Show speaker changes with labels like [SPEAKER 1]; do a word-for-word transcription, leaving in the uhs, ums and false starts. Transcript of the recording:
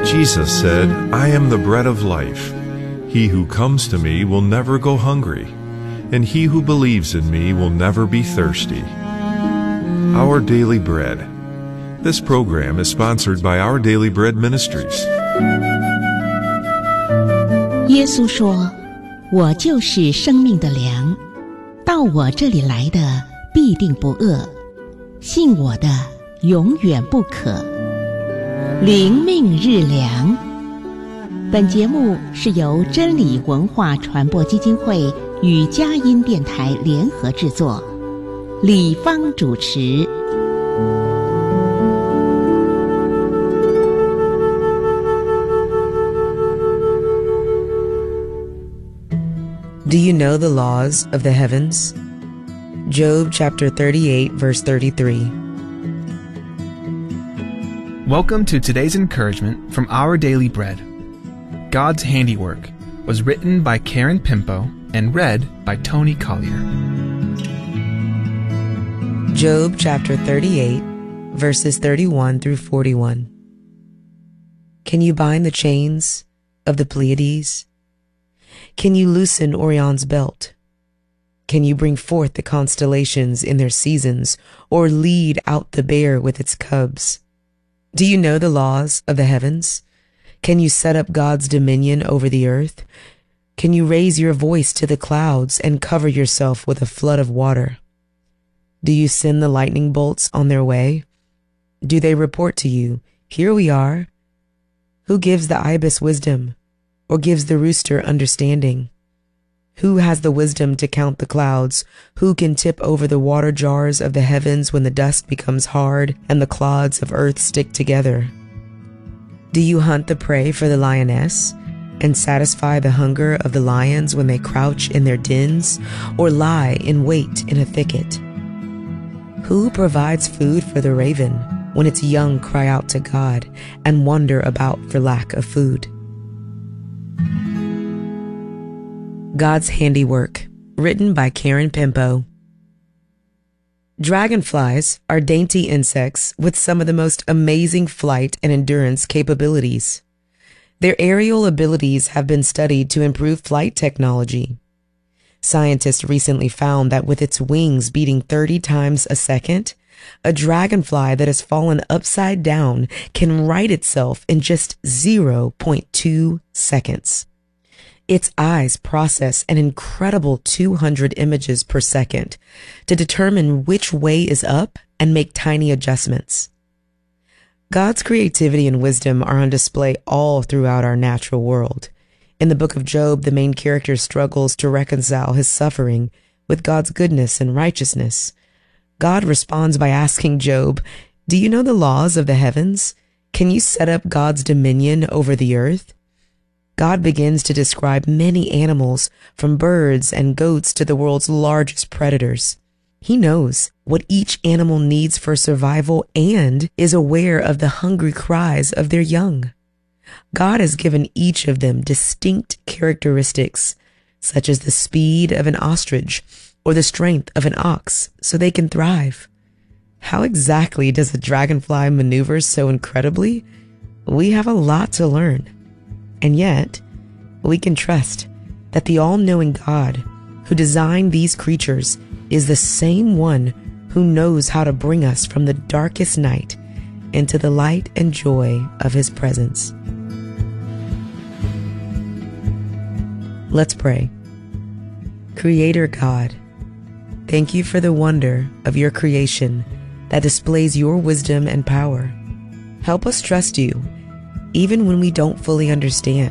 [SPEAKER 1] Jesus said, "I am the bread of life. He who comes to me will never go hungry, and he who believes in me will never be thirsty." Our Daily Bread. This program is sponsored by Our Daily Bread Ministries.
[SPEAKER 2] 耶稣说：“我就是生命的粮，到我这里来的必定不饿，信我的永远不渴。”灵命日粮。本节目是由真理文化传播基金会与佳音电台联合制作，李芳主持。
[SPEAKER 3] Do you know the laws of the heavens? Job chapter thirty-eight, verse thirty-three.
[SPEAKER 4] Welcome to today's encouragement from Our Daily Bread. God's Handiwork was written by Karen Pimpo and read by Tony Collier.
[SPEAKER 3] Job chapter thirty-eight, verses thirty-one through forty-one. Can you bind the chains of the Pleiades? Can you loosen Orion's belt? Can you bring forth the constellations in their seasons, or lead out the bear with its cubs? Do you know the laws of the heavens? Can you set up God's dominion over the earth? Can you raise your voice to the clouds and cover yourself with a flood of water? Do you send the lightning bolts on their way? Do they report to you, "Here we are"? Who gives the ibis wisdom, or gives the rooster understanding? Who has the wisdom to count the clouds? Who can tip over the water jars of the heavens when the dust becomes hard and the clods of earth stick together? Do you hunt the prey for the lioness and satisfy the hunger of the lions when they crouch in their dens or lie in wait in a thicket? Who provides food for the raven when its young cry out to God and wander about for lack of food? God's Handiwork, written by Karen Pimpo. Dragonflies are dainty insects with some of the most amazing flight and endurance capabilities. Their aerial abilities have been studied to improve flight technology. Scientists recently found that with its wings beating thirty times a second, a dragonfly that has fallen upside down can right itself in just zero point two seconds. Its eyes process an incredible two hundred images per second to determine which way is up and make tiny adjustments. God's creativity and wisdom are on display all throughout our natural world. In the book of Job, the main character struggles to reconcile his suffering with God's goodness and righteousness. God responds by asking Job, "Do you know the laws of the heavens? Can you set up God's dominion over the earth?" God begins to describe many animals, from birds and goats to the world's largest predators. He knows what each animal needs for survival and is aware of the hungry cries of their young. God has given each of them distinct characteristics, such as the speed of an ostrich or the strength of an ox, so they can thrive. How exactly does a dragonfly maneuver so incredibly? We have a lot to learn. And yet, we can trust that the all-knowing God who designed these creatures is the same one who knows how to bring us from the darkest night into the light and joy of His presence. Let's pray. Creator God, thank you for the wonder of your creation that displays your wisdom and power. Help us trust you even when we don't fully understand.